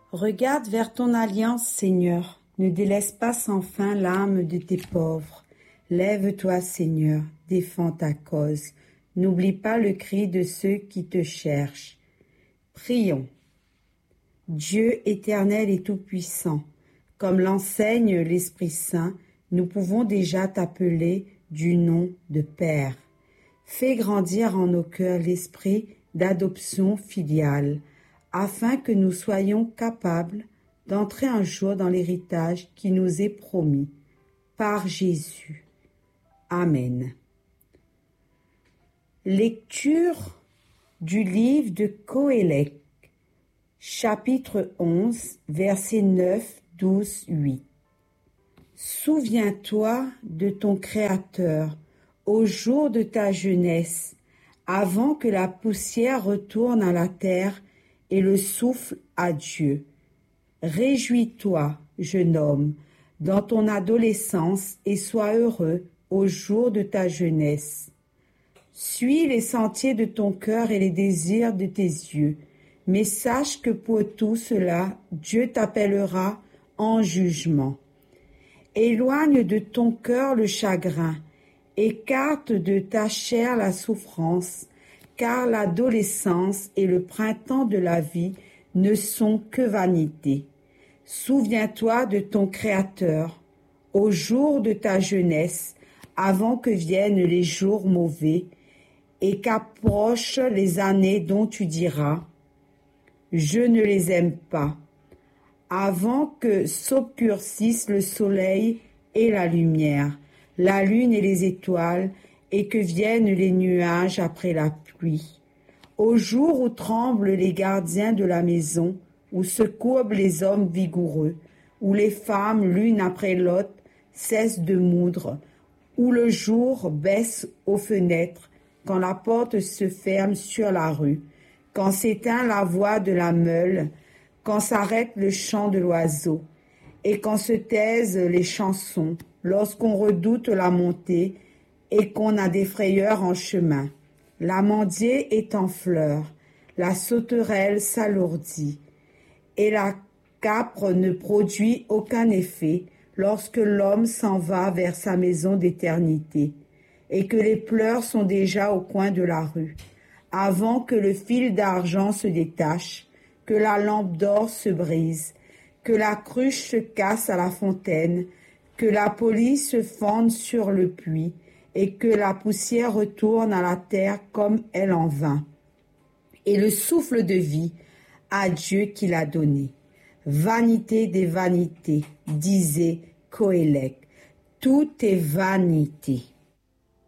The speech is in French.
Regarde vers ton alliance, Seigneur. Ne délaisse pas sans fin l'âme de tes pauvres. Lève-toi, Seigneur, défends ta cause. N'oublie pas le cri de ceux qui te cherchent. Prions. Dieu éternel et tout-puissant, comme l'enseigne l'Esprit Saint, nous pouvons déjà t'appeler du nom de Père. Fais grandir en nos cœurs l'esprit d'adoption filiale, afin que nous soyons capables d'entrer un jour dans l'héritage qui nous est promis par Jésus. Amen. Lecture du livre de Qoélec, chapitre 11, versets 9, 12, 8. Souviens-toi de ton Créateur au jour de ta jeunesse, avant que la poussière retourne à la terre et le souffle à Dieu. Réjouis-toi, jeune homme, dans ton adolescence et sois heureux au jour de ta jeunesse. Suis les sentiers de ton cœur et les désirs de tes yeux, mais sache que pour tout cela, Dieu t'appellera en jugement. Éloigne de ton cœur le chagrin, écarte de ta chair la souffrance, car l'adolescence et le printemps de la vie ne sont que vanité. Souviens-toi de ton Créateur, au jour de ta jeunesse, avant que viennent les jours mauvais, et qu'approchent les années dont tu diras « Je ne les aime pas », avant que s'obscurcissent le soleil et la lumière, la lune et les étoiles, et que viennent les nuages après la pluie. Au jour où tremblent les gardiens de la maison, où se courbent les hommes vigoureux, où les femmes, l'une après l'autre, cessent de moudre, où le jour baisse aux fenêtres, quand la porte se ferme sur la rue, quand s'éteint la voix de la meule, quand s'arrête le chant de l'oiseau, et quand se taisent les chansons, lorsqu'on redoute la montée et qu'on a des frayeurs en chemin. L'amandier est en fleurs, la sauterelle s'alourdit, et la capre ne produit aucun effet lorsque l'homme s'en va vers sa maison d'éternité, et que les pleurs sont déjà au coin de la rue, avant que le fil d'argent se détache, que la lampe d'or se brise, que la cruche se casse à la fontaine, que la police se fende sur le puits, et que la poussière retourne à la terre comme elle en vint, et le souffle de vie à Dieu qui l'a donné. Vanité des vanités, disait Qoélec, tout est vanité.